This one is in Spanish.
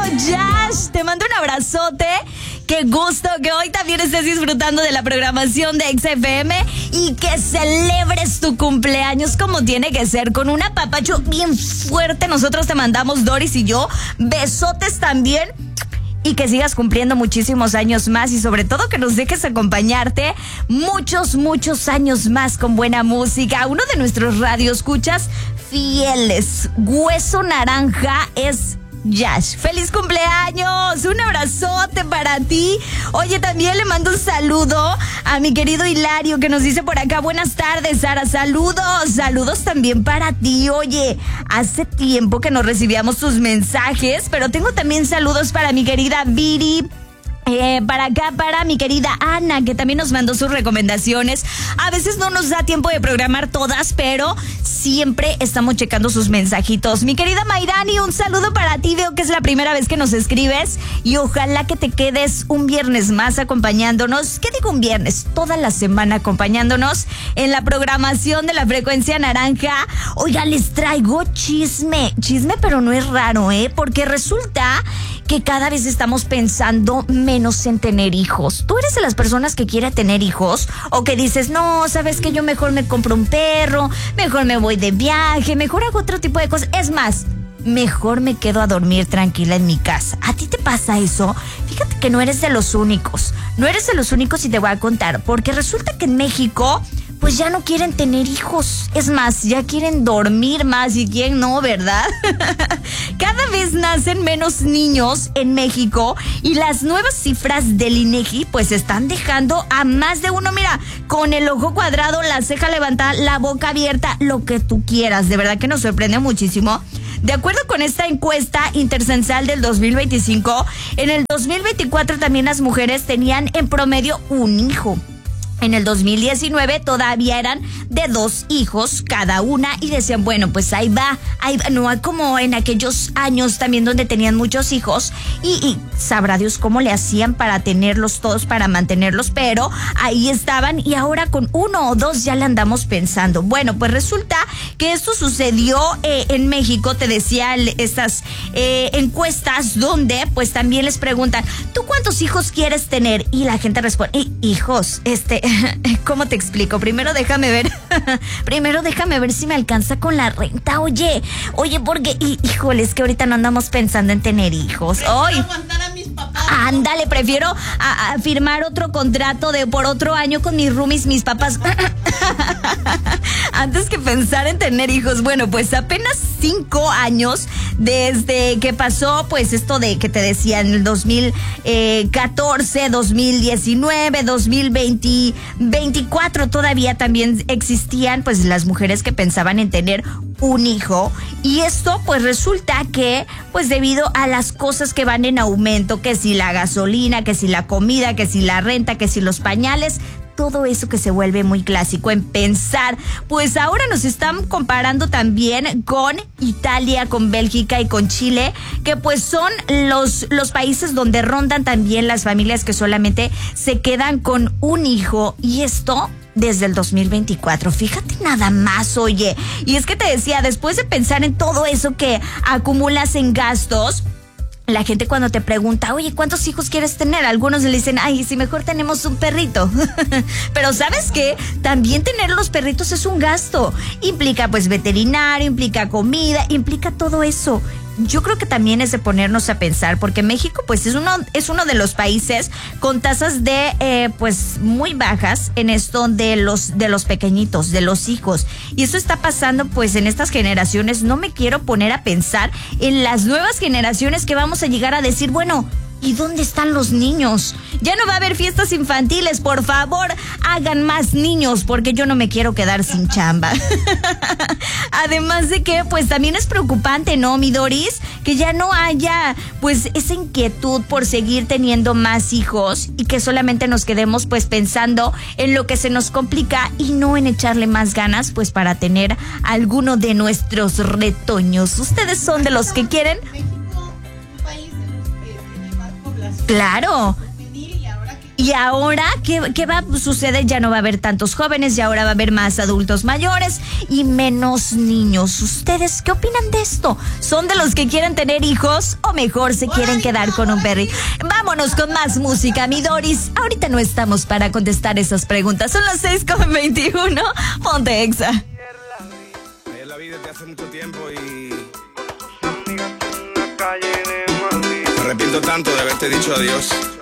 Jazz, te mando un abrazote. Qué gusto que hoy también estés disfrutando de la programación de XFM y que celebres tu cumpleaños como tiene que ser, con un apapacho bien fuerte. Nosotros te mandamos, Doris y yo, besotes también. Y que sigas cumpliendo muchísimos años más y sobre todo que nos dejes acompañarte muchos años más con buena música. Uno de nuestros radioescuchas fieles, Hueso Naranja, es Yash. ¡Feliz cumpleaños! Un abrazote para ti. Oye, también le mando un saludo a mi querido Hilario, que nos dice por acá: buenas tardes, Sara, saludos también para ti. Oye, hace tiempo que no recibíamos tus mensajes, pero tengo también saludos para mi querida Viri. Para acá, para mi querida Ana, que también nos mandó sus recomendaciones. A veces no nos da tiempo de programar todas, pero siempre estamos checando sus mensajitos. Mi querida Mayrani, un saludo para ti. Veo que es la primera vez que nos escribes y ojalá que te quedes un viernes más acompañándonos. ¿Qué digo un viernes? Toda la semana acompañándonos en la programación de la Frecuencia Naranja. Oiga, les traigo chisme, pero no es raro, porque resulta que cada vez estamos pensando menos en tener hijos. ¿Tú eres de las personas que quiere tener hijos? ¿O que dices, no, sabes que yo mejor me compro un perro, mejor me voy de viaje, mejor hago otro tipo de cosas? Es más, mejor me quedo a dormir tranquila en mi casa. ¿A ti te pasa eso? Fíjate que no eres de los únicos. No eres de los únicos y te voy a contar. Porque resulta que en México, pues ya no quieren tener hijos. Es más, ya quieren dormir más. ¿Y quién no, verdad? Cada vez nacen menos niños en México y las nuevas cifras del INEGI pues están dejando a más de uno, mira, con el ojo cuadrado, la ceja levantada, la boca abierta, lo que tú quieras. De verdad que nos sorprende muchísimo. De acuerdo con esta encuesta intercensal del 2025, en el 2024 también las mujeres tenían en promedio un hijo. En el 2019 todavía eran de 2 hijos cada una y decían, bueno, pues ahí va. No hay como en aquellos años también donde tenían muchos hijos y sabrá Dios cómo le hacían para tenerlos todos, para mantenerlos, pero ahí estaban y ahora con 1 o 2 ya le andamos pensando. Bueno, pues resulta que esto sucedió en México, te decía, estas encuestas donde pues también les preguntan, ¿tú cuántos hijos quieres tener? Y la gente responde, hijos, ¿cómo te explico? Primero déjame ver si me alcanza con la renta. Oye, porque, híjole, es que ahorita no andamos pensando en tener hijos. Hoy aguantar a mis papás. Ándale, prefiero a firmar otro contrato por otro año con mis roomies, mis papás, antes que pensar en tener hijos. Bueno, pues apenas 5 años desde que pasó, pues esto de que te decía en el 2014, 2019, 2024 todavía también existían pues las mujeres que pensaban en tener un hijo. Y esto pues resulta que pues debido a las cosas que van en aumento, que si la gasolina, que si la comida, que si la renta, que si los pañales, todo eso que se vuelve muy clásico en pensar, pues ahora nos están comparando también con Italia, con Bélgica y con Chile, que pues son los países donde rondan también las familias que solamente se quedan con un hijo, y esto desde el 2024. Fíjate nada más, oye. Y es que te decía, después de pensar en todo eso que acumulas en gastos, la gente cuando te pregunta, oye, ¿cuántos hijos quieres tener? Algunos le dicen, ay, si mejor tenemos un perrito. Pero ¿sabes qué? También tener los perritos es un gasto. Implica pues veterinario, implica comida, implica todo eso. Yo creo que también es de ponernos a pensar, porque México pues es uno de los países con tasas de pues muy bajas en esto de los pequeñitos, de los hijos, y eso está pasando pues en estas generaciones. No me quiero poner a pensar en las nuevas generaciones que vamos a llegar a decir, bueno, ¿y dónde están los niños? Ya no va a haber fiestas infantiles, por favor, hagan más niños, porque yo no me quiero quedar sin chamba. Además de que, pues también es preocupante, ¿no, mi Doris? Que ya no haya, pues, esa inquietud por seguir teniendo más hijos y que solamente nos quedemos, pues, pensando en lo que se nos complica y no en echarle más ganas, pues, para tener alguno de nuestros retoños. ¿Ustedes son de los que quieren? México, un país de los que tiene más población. Claro. Y Y ahora, ¿qué va a suceder? Ya no va a haber tantos jóvenes, y ahora va a haber más adultos mayores y menos niños. ¿Ustedes qué opinan de esto? ¿Son de los que quieren tener hijos o mejor se quieren quedar con un perri? Vámonos con más música, mi Doris. Ahorita no estamos para contestar esas preguntas. Son las 6:21. Ponte Exa. La vi desde hace mucho tiempo y me arrepiento tanto de haberte dicho adiós.